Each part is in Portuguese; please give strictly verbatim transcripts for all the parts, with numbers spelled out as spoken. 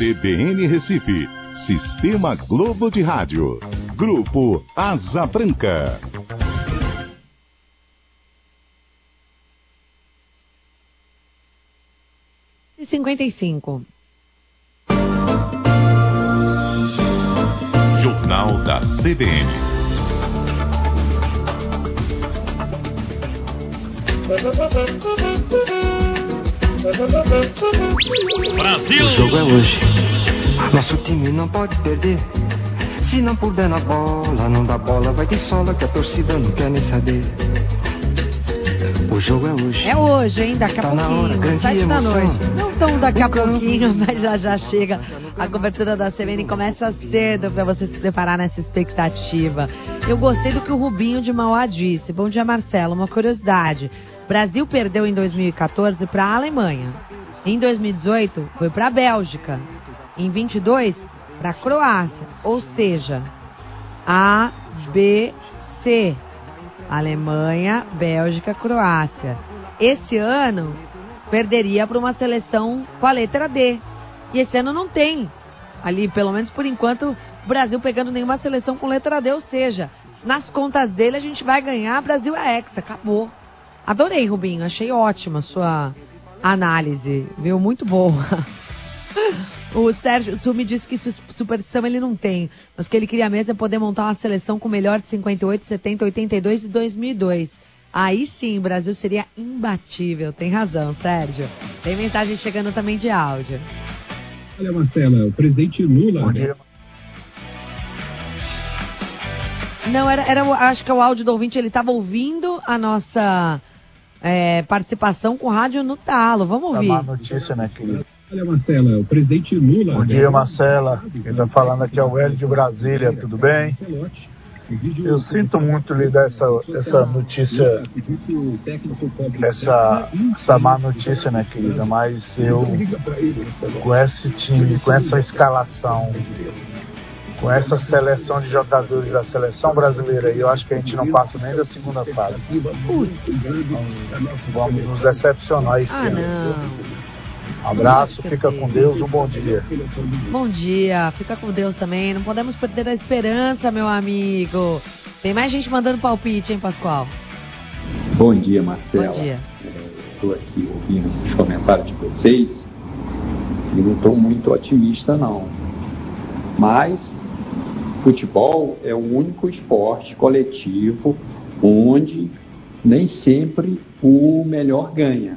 C B N Recife, Sistema Globo de Rádio, Grupo Asa Branca. E cinquenta e cinco. Jornal da C B N. Brasil! O jogo é hoje. Nosso time não pode perder. Se não puder na bola, não dá bola, vai de sola que a torcida não quer nem saber. O jogo é hoje. É hoje, hein? Daqui a tá pouquinho, sete da noite. Não tão daqui a pouquinho, mas já já chega. A cobertura da C B N começa cedo pra você se preparar nessa expectativa. Eu gostei do que o Rubinho de Mauá disse. Bom dia, Marcelo. Uma curiosidade. Brasil perdeu em dois mil e quatorze para a Alemanha. Em dois mil e dezoito foi para a Bélgica. Em vinte e dois para a Croácia. Ou seja, A, B, C. Alemanha, Bélgica, Croácia. Esse ano perderia para uma seleção com a letra D. E esse ano não tem. Ali, pelo menos por enquanto, o Brasil pegando nenhuma seleção com letra D. Ou seja, nas contas dele a gente vai ganhar. Brasil é hexa. Acabou. Adorei, Rubinho. Achei ótima a sua análise. Viu? Muito boa. O Sérgio Sumi disse que superstição ele não tem. Mas que ele queria mesmo é poder montar uma seleção com o melhor de cinquenta e oito, setenta, oitenta e dois e dois mil e dois. Aí sim, o Brasil seria imbatível. Tem razão, Sérgio. Tem mensagem chegando também de áudio. Olha, Marcela, o presidente Lula... Bom dia. Não, era, era, acho que é o áudio do ouvinte, ele estava ouvindo a nossa é, participação com o rádio no talo. Vamos ouvir. É uma notícia, né, querido? Olha, Marcela, o presidente Lula... Bom dia, Marcela. Quem está falando aqui é o Hélio de Brasília, tudo bem? Eu sinto muito lhe dar essa, essa notícia, essa, essa má notícia, né, querida? Mas eu, com esse time, com essa escalação, com essa seleção de jogadores da seleção brasileira, eu acho que a gente não passa nem da segunda fase. Vamos, vamos nos decepcionar esse ah, ano. Não. Abraço, fica com Deus, um bom dia. Bom dia, fica com Deus também. Não podemos perder a esperança, meu amigo. Tem mais gente mandando palpite, hein, Pascoal? Bom dia, Marcelo. Bom dia. Estou aqui ouvindo os comentários de vocês e não estou muito otimista, não. Mas futebol é o único esporte coletivo onde nem sempre o melhor ganha.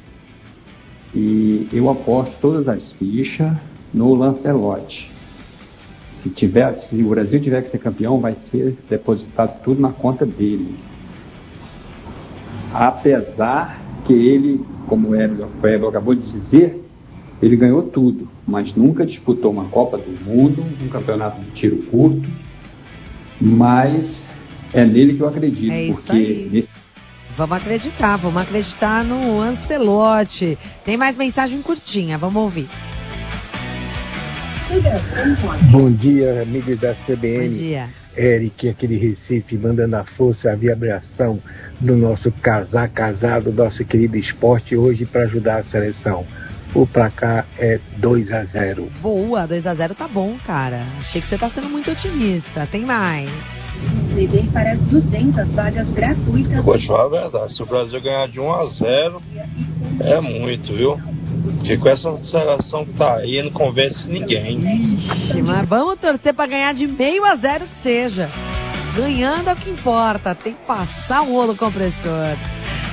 E eu aposto todas as fichas no Lancelotti. Se, tiver, se o Brasil tiver que ser campeão, vai ser depositado tudo na conta dele. Apesar que ele, como o Hélio acabou de dizer, ele ganhou tudo, mas nunca disputou uma Copa do Mundo, um campeonato de tiro curto. Mas é nele que eu acredito. É isso porque aí. nesse... Vamos acreditar, vamos acreditar no Ancelotti. Tem mais mensagem curtinha, vamos ouvir. Bom dia, amigos da C B N. Bom dia. Eric, aquele Recife, mandando a força, a vibração do nosso casar casado, nosso querido esporte hoje para ajudar a seleção. O placar é dois a zero. Boa, dois a zero tá bom, cara. Achei que você tá sendo muito otimista. Tem mais. Inscrever para as duzentas vagas gratuitas. Vou te falar a verdade, se o Brasil ganhar de um a zero, é muito, viu? Porque com essa seleção que tá aí, não convence ninguém. Ixi, mas vamos torcer pra ganhar de meio a zero que seja. Ganhando é o que importa, tem que passar o rolo compressor.